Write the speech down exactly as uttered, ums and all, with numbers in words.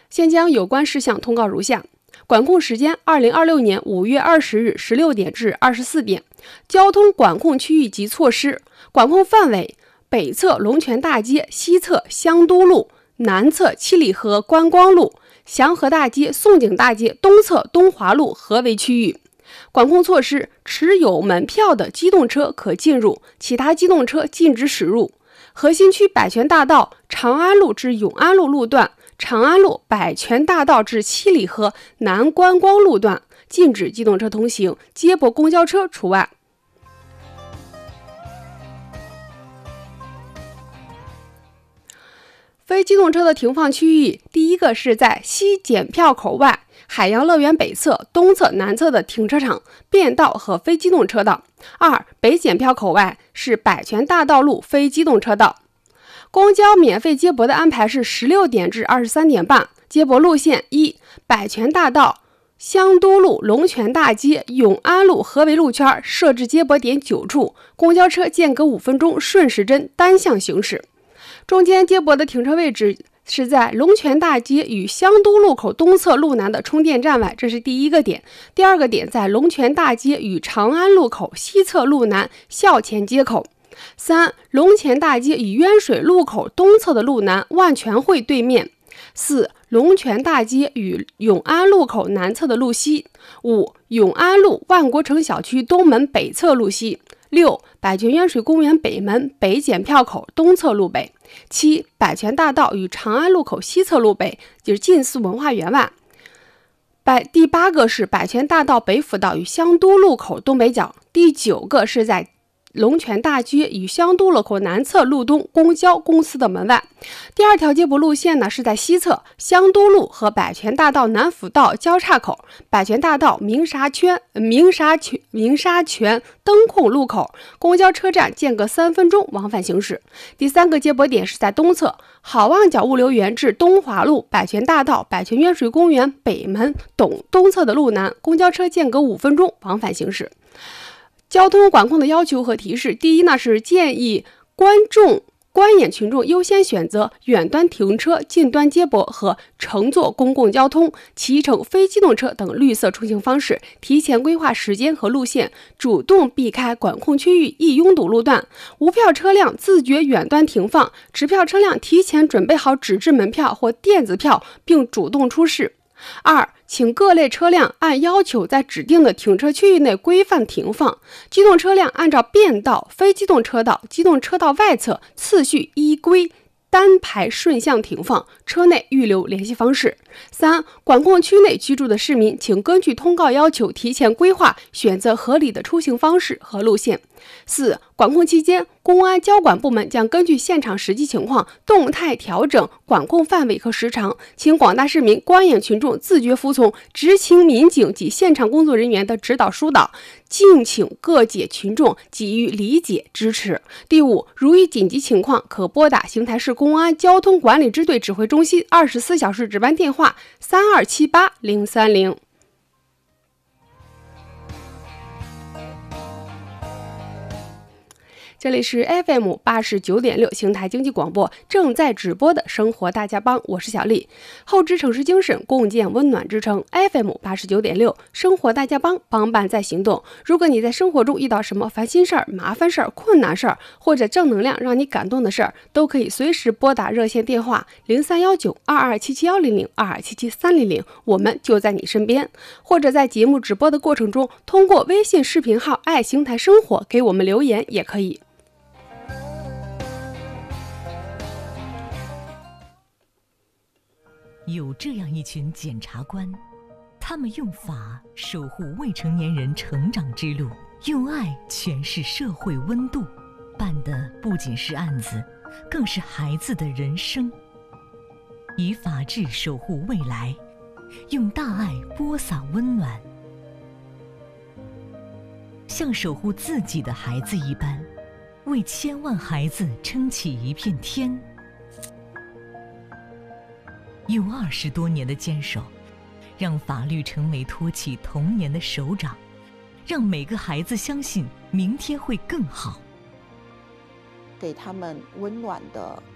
现将有关事项通告如下。管控时间：二零二六年五月二十日十六点至二十四点。交通管控区域及措施：管控范围：北侧龙泉大街，西侧香都路，南侧七里河观光路、祥和大街、宋景大街，东侧东华路合围区域。管控措施：持有门票的机动车可进入，其他机动车禁止驶入。核心区百泉大道长安路至永安路路段、长安路百泉大道至七里河南观光路段禁止机动车通行，接驳公交车除外。非机动车的停放区域，第一个是在西检票口外、海洋乐园北侧、东侧、南侧的停车场、便道和非机动车道。二、北检票口外是百泉大道路非机动车道。公交免费接驳的安排是十六点至二十三点半。接驳路线：一、百泉大道、香都路、龙泉大街、永安路合围路圈设置接驳点九处，公交车间隔五分钟顺时针单向行驶。中间接驳的停车位置是在龙泉大街与香都路口东侧路南的充电站外，这是第一个点。第二个点在龙泉大街与长安路口西侧路南校前街口。三、龙泉大街与渊水路口东侧的路南万泉汇对面。四、龙泉大街与永安路口南侧的路西。五、永安路万国城小区东门北侧路西。六、百泉渊水公园北门北检票口东侧路北。七、百泉大道与长安路口西侧路北，就是近似文化园外。百第八个是百泉大道北辅道与香都路口东北角。第九个是在龙泉大街与香都路口南侧路东公交公司的门外。第二条接驳路线呢是在西侧香都路和百泉大道南辅道交叉口、百泉大道鸣沙圈鸣沙泉鸣沙泉灯控路口，公交车站间隔三分钟往返行驶。第三个接驳点是在东侧好望角物流园至东华路、百泉大道、百泉渊水公园北门东东侧的路南，公交车间隔五分钟往返行驶。交通管控的要求和提示：第一呢是建议观众观演群众优先选择远端停车、近端接驳和乘坐公共交通、骑乘非机动车等绿色出行方式，提前规划时间和路线，主动避开管控区域易拥堵路段。无票车辆自觉远端停放，持票车辆提前准备好纸质门票或电子票，并主动出示。二、请各类车辆按要求在指定的停车区域内规范停放，机动车辆按照便道、非机动车道、机动车道外侧次序依规单排顺向停放，车内预留联系方式。三、管控区内居住的市民，请根据通告要求提前规划，选择合理的出行方式和路线。四、管控期间，公安交管部门将根据现场实际情况动态调整管控范围和时长，请广大市民、观演群众自觉服从执勤民警及现场工作人员的指导疏导，敬请各界群众给予理解支持。第五，如遇紧急情况，可拨打邢台市公安交通管理支队指挥中心二十四小时值班电话三二七八零三零。这里是 F M 八十九点六邢台经济广播正在直播的生活大家帮，我是小丽。后知城市精神，共建温暖之城。F M 八十九点六生活大家帮，帮办在行动。如果你在生活中遇到什么烦心事儿、麻烦事儿、困难事儿，或者正能量让你感动的事儿，都可以随时拨打热线电话零三幺九二二七七幺零零二二七七三零零，我们就在你身边。或者在节目直播的过程中，通过微信视频号爱邢台生活给我们留言也可以。 有这样一群检察官，他们用法守护未成年人成长之路，用爱诠释社会温度，办的不仅是案子，更是孩子的人生。以法治守护未来，用大爱播撒温暖，像守护自己的孩子一般，为千万孩子撑起一片天。用二十多年的坚守，让法律成为托起童年的手掌，让每个孩子相信明天会更好。 给他们温暖的